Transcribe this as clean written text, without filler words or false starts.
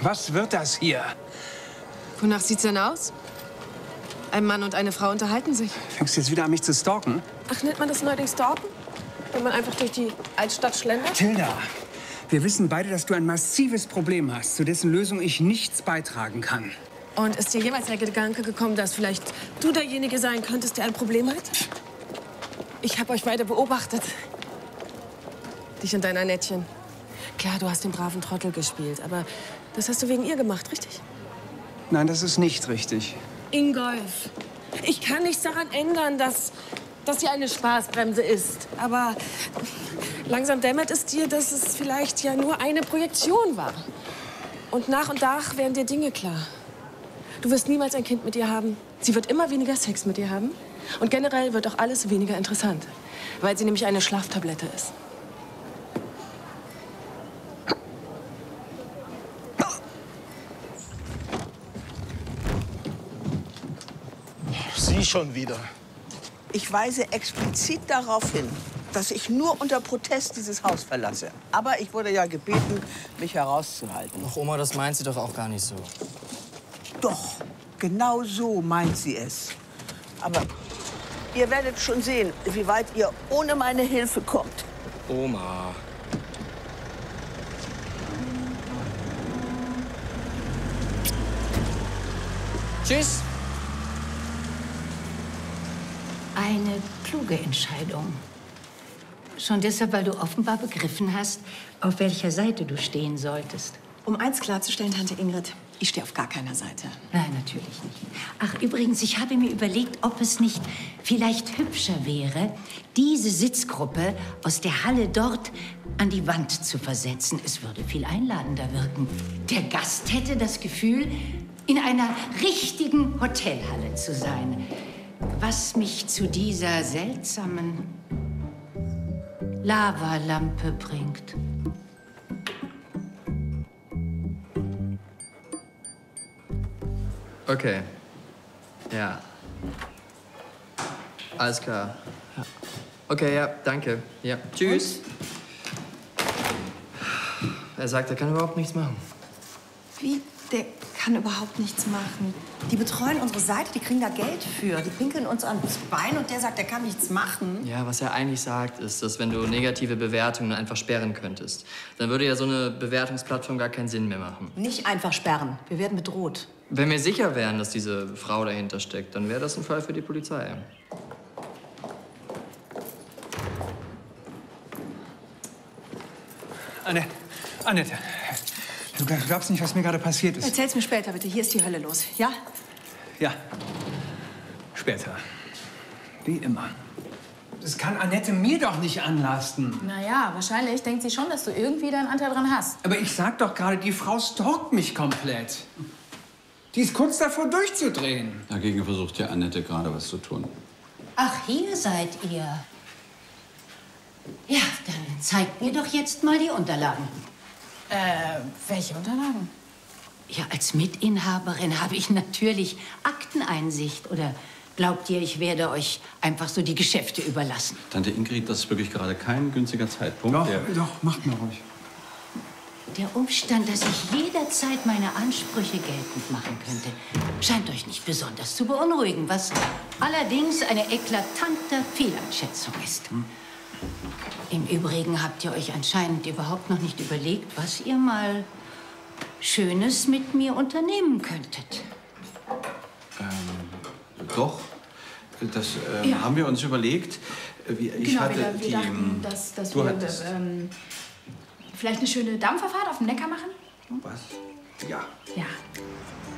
Was wird das hier? Wonach sieht's denn aus? Ein Mann und eine Frau unterhalten sich. Fängst du jetzt wieder an, mich zu stalken? Ach, nennt man das neuerdings stalken? Wenn man einfach durch die Altstadt schlendert? Tilda, wir wissen beide, dass du ein massives Problem hast, zu dessen Lösung ich nichts beitragen kann. Und ist dir jemals der Gedanke gekommen, dass vielleicht du derjenige sein könntest, der ein Problem hat? Ich habe euch beide beobachtet. Dich und dein Annettchen. Klar, du hast den braven Trottel gespielt, aber das hast du wegen ihr gemacht, richtig? Nein, das ist nicht richtig. Ingolf, ich kann nichts daran ändern, dass sie eine Spaßbremse ist. Aber langsam dämmert es dir, dass es vielleicht ja nur eine Projektion war. Und nach werden dir Dinge klar. Du wirst niemals ein Kind mit ihr haben. Sie wird immer weniger Sex mit dir haben. Und generell wird auch alles weniger interessant, weil sie nämlich eine Schlaftablette ist. Sie schon wieder. Ich weise explizit darauf hin, dass ich nur unter Protest dieses Haus verlasse. Aber ich wurde ja gebeten, mich herauszuhalten. Ach, Oma, das meint sie doch auch gar nicht so. Doch, genau so meint sie es. Aber ihr werdet schon sehen, wie weit ihr ohne meine Hilfe kommt. Oma. Tschüss. Eine kluge Entscheidung. Schon deshalb, weil du offenbar begriffen hast, auf welcher Seite du stehen solltest. Um eins klarzustellen, Tante Ingrid, ich stehe auf gar keiner Seite. Nein, natürlich nicht. Ach, übrigens, ich habe mir überlegt, ob es nicht vielleicht hübscher wäre, diese Sitzgruppe aus der Halle dort an die Wand zu versetzen. Es würde viel einladender wirken. Der Gast hätte das Gefühl, in einer richtigen Hotelhalle zu sein. Was mich zu dieser seltsamen Lavalampe bringt. Okay. Ja. Alles klar. Okay, ja, danke. Ja, tschüss. Er sagt, er kann überhaupt nichts machen. Wie? Der kann überhaupt nichts machen. Die betreuen unsere Seite, die kriegen da Geld für. Die pinkeln uns ans Bein und der sagt, der kann nichts machen. Ja, was er eigentlich sagt, ist, dass wenn du negative Bewertungen einfach sperren könntest, dann würde ja so eine Bewertungsplattform gar keinen Sinn mehr machen. Nicht einfach sperren. Wir werden bedroht. Wenn wir sicher wären, dass diese Frau dahinter steckt, dann wäre das ein Fall für die Polizei. Annette, du glaubst nicht, was mir gerade passiert ist. Erzähl's mir später, bitte. Hier ist die Hölle los, ja? Ja, später. Wie immer. Das kann Annette mir doch nicht anlasten. Naja, wahrscheinlich denkt sie schon, dass du irgendwie deinen Anteil dran hast. Aber ich sag doch gerade, die Frau stalkt mich komplett. Die ist kurz davor, durchzudrehen. Dagegen versucht ja Annette gerade was zu tun. Ach, hier seid ihr. Ja, dann zeigt mir doch jetzt mal die Unterlagen. Welche Unterlagen? Ja, als Mitinhaberin habe ich natürlich Akteneinsicht. Oder glaubt ihr, ich werde euch einfach so die Geschäfte überlassen? Tante Ingrid, das ist wirklich gerade kein günstiger Zeitpunkt. Doch, macht mal ruhig. Der Umstand, dass ich jederzeit meine Ansprüche geltend machen könnte, scheint euch nicht besonders zu beunruhigen, was allerdings eine eklatante Fehleinschätzung ist. Im Übrigen habt ihr euch anscheinend überhaupt noch nicht überlegt, was ihr mal Schönes mit mir unternehmen könntet. Doch, das Ja. haben wir uns überlegt. Ich Genau, hatte wir dachten, dass du wir hattest- vielleicht eine schöne Dampferfahrt auf dem Neckar machen. Was? Ja. Ja.